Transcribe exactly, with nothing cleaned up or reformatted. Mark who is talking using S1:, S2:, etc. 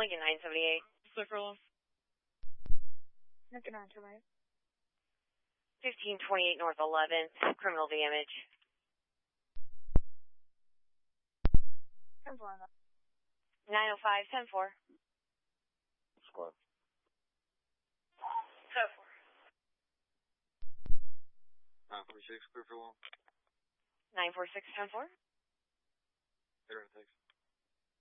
S1: Lincoln nine seventy-eight.
S2: Clifford Loss.
S3: Lincoln nine seventy-eight.
S1: fifteen twenty-eight North eleventh. Criminal damage.
S3: ten four.
S1: nine oh five, ten four.
S4: Squad.
S1: So four.
S4: nine forty-six, clear for one.
S1: nine four six, ten four.
S4: Zero six.